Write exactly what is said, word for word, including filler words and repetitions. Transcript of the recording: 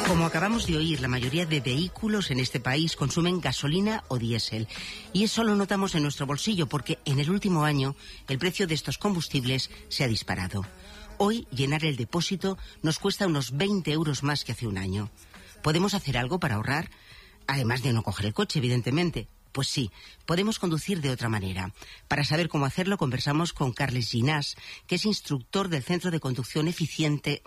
Como acabamos de oír, la mayoría de vehículos en este país consumen gasolina o diésel. Y eso lo notamos en nuestro bolsillo porque en el último año el precio de estos combustibles se ha disparado. Hoy llenar el depósito nos cuesta unos veinte euros más que hace un año. ¿Podemos hacer algo para ahorrar? Además de no coger el coche, evidentemente. Pues sí, podemos conducir de otra manera. Para saber cómo hacerlo, conversamos con Carles Ginás, que es instructor del Centro de Conducción Eficiente